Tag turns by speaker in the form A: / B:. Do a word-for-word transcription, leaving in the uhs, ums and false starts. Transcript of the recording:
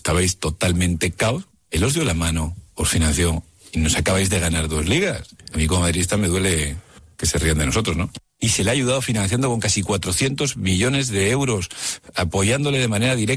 A: estabais totalmente caos, él os dio la mano, os financió y nos acabáis de ganar dos ligas. A mí como madridista me duele que se rían de nosotros, ¿no? Y se le ha ayudado financiando con casi cuatrocientos millones de euros, apoyándole de manera directa